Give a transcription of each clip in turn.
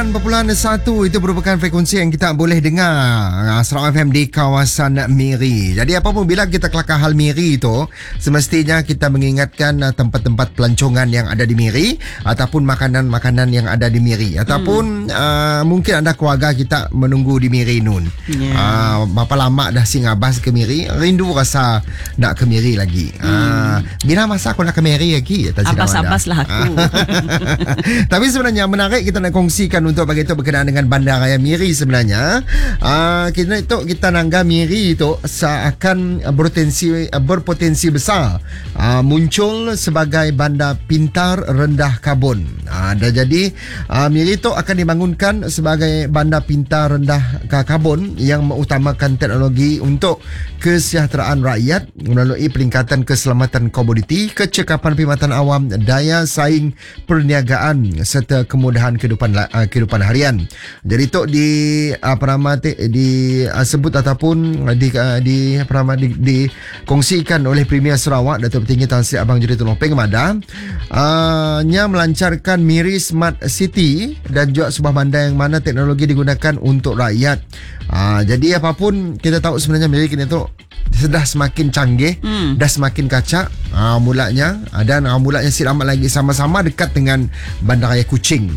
99.1 itu merupakan frekuensi yang kita boleh dengar Sarawak FM di kawasan Miri. Jadi apabila kita kelakar hal Miri itu, semestinya kita mengingatkan tempat-tempat pelancongan yang ada di Miri ataupun makanan-makanan yang ada di Miri ataupun mungkin ada keluarga kita menunggu di Miri Nun. Berapa lama dah singabas ke Miri, rindu rasa nak ke Miri lagi. Bila masa aku nak ke Miri lagi? Abas-abas lah aku. Tapi sebenarnya menarik kita nak kongsikan untuk bagi itu berkenaan dengan Bandaraya Miri sebenarnya. Kita nangga Miri itu seakan berpotensi besar muncul sebagai bandar pintar rendah karbon. Dan jadi Miri itu akan dibangunkan sebagai bandar pintar rendah karbon yang mengutamakan teknologi untuk kesejahteraan rakyat melalui peningkatan keselamatan komoditi, kecekapan perkhidmatan awam, daya saing perniagaan serta kemudahan kehidupan harian. Jadi itu disebut ataupun dikongsikan oleh Premier Sarawak Datuk Petinggi Tan Sri Abang Juri Tun Lopeng Mada nya melancarkan Miri Smart City dan juga sebuah bandar yang mana teknologi digunakan untuk rakyat. Jadi apapun kita tahu sebenarnya Miri kini tu sudah semakin canggih, dah semakin kacak mulanya dan mulanya siramat lagi sama-sama dekat dengan Bandaraya Kuching.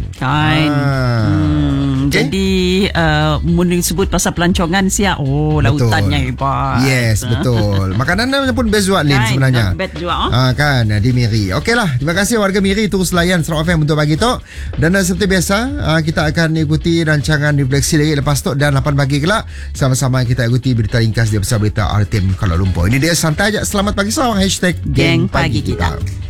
Jadi mungkin sebut pasal pelancongan siap. Lautannya hebat. Yes, betul. Makanannya pun best juga Lin sebenarnya. Best juga. Kan di Miri. Okeylah, terima kasih warga Miri terus layan Sarawak FM untuk pagi tu. Dan seperti biasa kita akan ikuti rancangan refleksi lagi lepas tu dan 8 pagi kelak sama-sama kita ikuti berita ringkas di Besar Berita RTM Kuala Lumpur. Ini dia santai aja. Selamat pagi Sarawak #Geng Pagi Kita.